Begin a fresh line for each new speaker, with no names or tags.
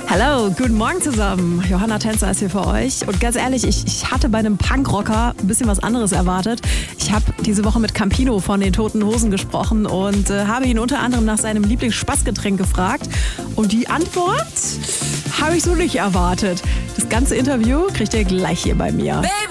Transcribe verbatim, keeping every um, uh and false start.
Hallo, guten Morgen zusammen. Johanna Tänzer ist hier für euch. Und ganz ehrlich, ich, ich hatte bei einem Punkrocker ein bisschen was anderes erwartet. Ich habe diese Woche mit Campino von den Toten Hosen gesprochen und äh, habe ihn unter anderem nach seinem Lieblingsspaßgetränk gefragt. Und die Antwort habe ich so nicht erwartet. Das ganze Interview kriegt ihr gleich hier bei mir.